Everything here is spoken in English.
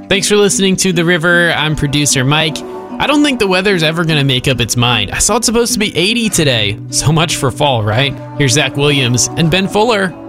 Thanks for listening to The River. I'm producer Mike. I don't think the weather's ever going to make up its mind. I saw it's supposed to be 80 today. So much for fall, right? Here's Zach Williams and Ben Fuller.